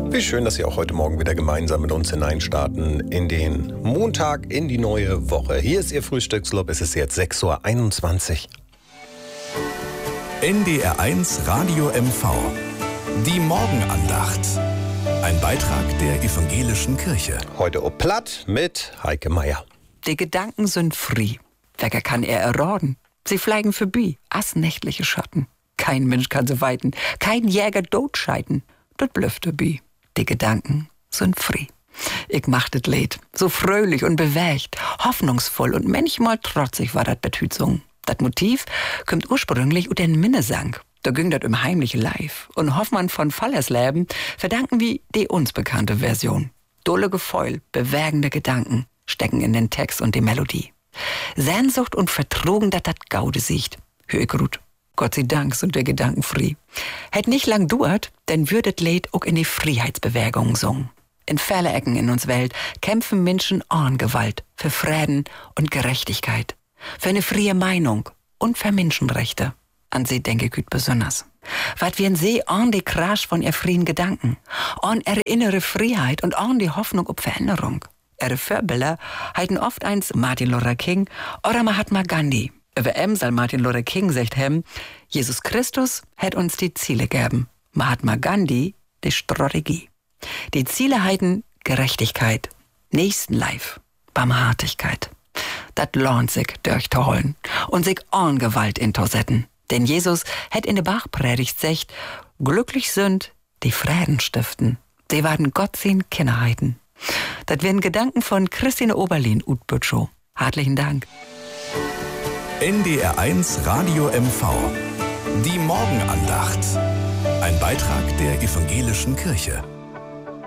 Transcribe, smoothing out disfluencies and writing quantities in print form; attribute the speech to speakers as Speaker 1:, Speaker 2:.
Speaker 1: Wie schön, dass Sie auch heute Morgen wieder gemeinsam mit uns hineinstarten in den Montag, in die neue Woche. Hier ist Ihr Frühstückslab, es ist jetzt 6:21 Uhr.
Speaker 2: NDR1 Radio MV. Die Morgenandacht. Ein Beitrag der Evangelischen Kirche.
Speaker 1: Heute ob Platt mit Heike Meier.
Speaker 3: Die Gedanken sind frei. Wer kann er erraten? Sie fliegen vorbei, as nächtliche Schatten. Kein Mensch kann sie weiten, kein Jäger totscheiden. Das blüfft dabei. Die Gedanken sind frei. Ich mach das Lied, so fröhlich und bewegt, hoffnungsvoll und manchmal trotzig war das Betützung. Das Motiv kommt ursprünglich aus den Minnesang. Da ging das im heimlichen Live. Und Hoffmann von Fallersleben verdanken wie die uns bekannte Version. Dolle Gefühl, bewegende Gedanken stecken in den Text und die Melodie. Sehnsucht und Vertrugen, dat Gaude sieht. Hör ich gut. Gott sei Dank sind wir Gedanken frei. Hätt nicht lang dauert, dann würdet Lied auch in die Freiheitsbewegung singen. In viele Ecken in uns Welt kämpfen Menschen an Gewalt, für Frieden und Gerechtigkeit, für eine freie Meinung und für Menschenrechte. An sie denke ich besonders. Wat wir sie an die Krasch von ihr freien Gedanken, an ihre innere Freiheit und an die Hoffnung auf Veränderung. Ihre Vorbilder heiten oft eins Martin Luther King oder Mahatma Gandhi. Über soll Martin Luther King sagt Jesus Christus hat uns die Ziele gegeben. Mahatma Gandhi die Strategie. Die Ziele heiten Gerechtigkeit, Nächstenlife, Barmherzigkeit. Das lohnt sich durchzuholen und sich an Gewalt intosetten. Denn Jesus hat in der Bachpredigt gesagt, glücklich sind, die Frieden stiften. Sie werden Gott sehen Kinder heiten. Das wären Gedanken von Christine Oberlin Utbütschow. Herzlichen Dank.
Speaker 2: NDR1 Radio MV. Die Morgenandacht. Ein Beitrag der Evangelischen Kirche.